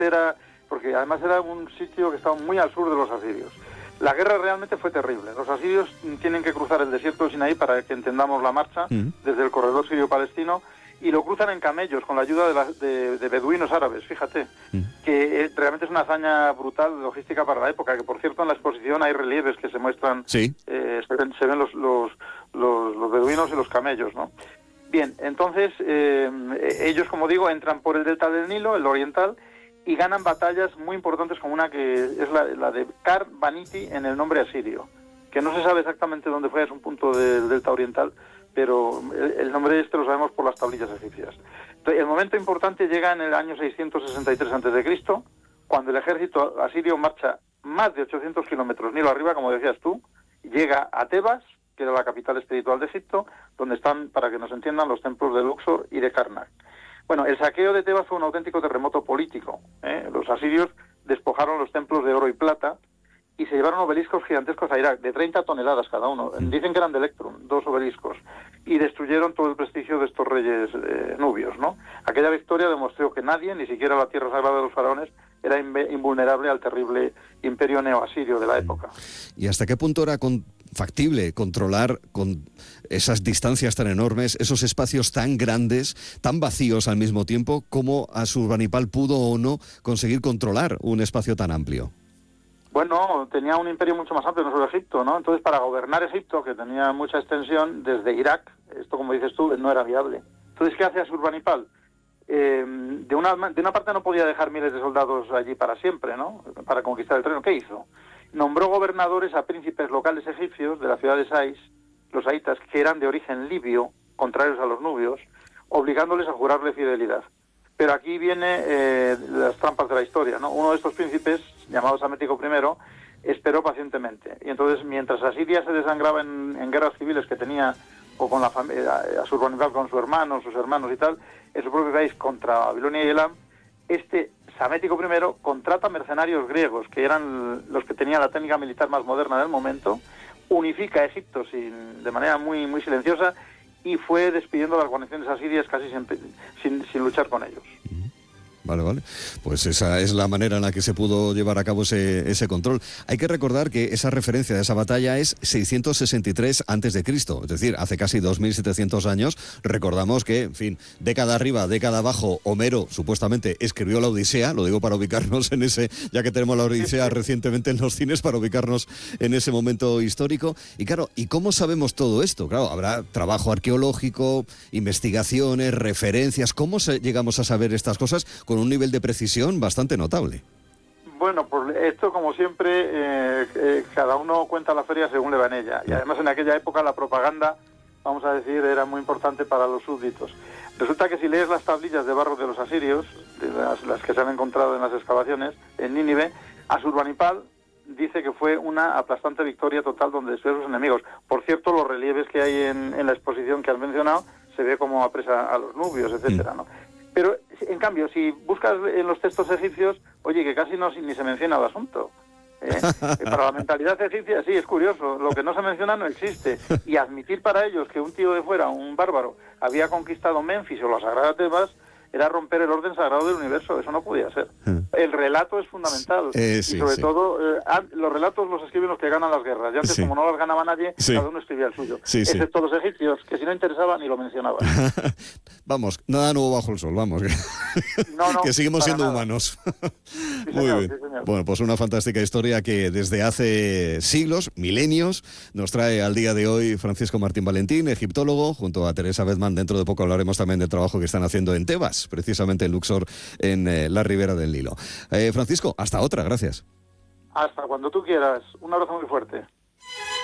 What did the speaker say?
era, porque además era un sitio que estaba muy al sur de los asirios. La guerra realmente fue terrible. Los asirios tienen que cruzar el desierto de Sinaí para que entendamos la marcha, desde el corredor sirio-palestino, y lo cruzan en camellos con la ayuda de beduinos árabes, fíjate, que realmente es una hazaña brutal logística para la época, que por cierto en la exposición hay relieves que se muestran, se ven los beduinos y los camellos, ¿no? Bien, entonces ellos, como digo, entran por el delta del Nilo, el oriental, y ganan batallas muy importantes como una que es la de Kar Baniti en el nombre asirio, que no se sabe exactamente dónde fue, es un punto del delta oriental, pero el nombre lo sabemos por las tablillas egipcias. Entonces, el momento importante llega en el año 663 a.C., cuando el ejército asirio marcha más de 800 kilómetros Nilo arriba, como decías tú, llega a Tebas, que era la capital espiritual de Egipto, donde están, para que nos entiendan, los templos de Luxor y de Karnak. Bueno, el saqueo de Tebas fue un auténtico terremoto político. Los asirios despojaron los templos de oro y plata y se llevaron obeliscos gigantescos a Irak, de 30 toneladas cada uno. Dicen que eran de Electrum, 2 obeliscos, y destruyeron todo el prestigio de estos reyes nubios, ¿no? Aquella victoria demostró que nadie, ni siquiera la tierra sagrada de los faraones, era invulnerable al terrible imperio neoasirio de la época. ¿Y hasta qué punto era factible controlar con esas distancias tan enormes, esos espacios tan grandes, tan vacíos al mismo tiempo, cómo Asurbanipal pudo o no conseguir controlar un espacio tan amplio? Bueno, tenía un imperio mucho más amplio, no solo Egipto, ¿no? Entonces, para gobernar Egipto, que tenía mucha extensión, desde Irak, esto, como dices tú, no era viable. Entonces, ¿qué hace Asurbanipal? De una parte no podía dejar miles de soldados allí para siempre, ¿no? Para conquistar el terreno. ¿Qué hizo? Nombró gobernadores a príncipes locales egipcios de la ciudad de Sais, los saitas, que eran de origen libio, contrarios a los nubios, obligándoles a jurarle fidelidad. Pero aquí viene las trampas de la historia, ¿no? Uno de estos príncipes, llamado Samético I, esperó pacientemente. Y entonces, mientras Asiria se desangraba en guerras civiles que tenía, o con la familia, Asurbanipal con sus hermanos y tal, en su propio país contra Babilonia y Elam, Samético I contrata mercenarios griegos, que eran los que tenían la técnica militar más moderna del momento, unifica a Egipto de manera muy, muy silenciosa, y fue despidiendo las guarniciones asirias casi sin luchar con ellos. Vale. Pues esa es la manera en la que se pudo llevar a cabo ese control. Hay que recordar que esa referencia de esa batalla es 663 a.C., es decir, hace casi 2.700 años. Recordamos que, en fin, década arriba, década abajo, Homero supuestamente escribió la Odisea, lo digo para ubicarnos en ese, ya que tenemos la Odisea recientemente en los cines, para ubicarnos en ese momento histórico. Y claro, ¿y cómo sabemos todo esto? Claro, habrá trabajo arqueológico, investigaciones, referencias. ¿Cómo llegamos a saber estas cosas con un nivel de precisión bastante notable? Bueno, pues esto, como siempre, cada uno cuenta la feria según le va en ella. Y además en aquella época la propaganda, vamos a decir, era muy importante para los súbditos. Resulta que si lees las tablillas de barro de los asirios, de las que se han encontrado en las excavaciones en Nínive, Asurbanipal dice que fue una aplastante victoria total donde destruyó a sus enemigos. Por cierto, los relieves que hay en la exposición que has mencionado, se ve como apresa a los nubios, etcétera, ¿no? Pero, en cambio, si buscas en los textos egipcios, oye, que casi ni se menciona el asunto. Para la mentalidad egipcia, sí, es curioso. Lo que no se menciona no existe. Y admitir para ellos que un tío de fuera, un bárbaro, había conquistado Menfis o la Sagrada Tebas, era romper el orden sagrado del universo. Eso no podía ser. El relato es fundamental. Y sobre todo, los relatos los escriben los que ganan las guerras. Y antes, como no las ganaba nadie, cada uno escribía el suyo. Excepto los egipcios, que si no interesaba ni lo mencionaban. Vamos, nada nuevo bajo el sol, vamos. Que seguimos siendo humanos. Muy bien. Sí, bueno, pues una fantástica historia que desde hace siglos, milenios, nos trae al día de hoy Francisco Martín Valentín, egiptólogo, junto a Teresa Bedman. Dentro de poco hablaremos también del trabajo que están haciendo en Tebas, precisamente en Luxor, en la ribera del Nilo. Francisco, hasta otra, gracias. Hasta cuando tú quieras. Un abrazo muy fuerte.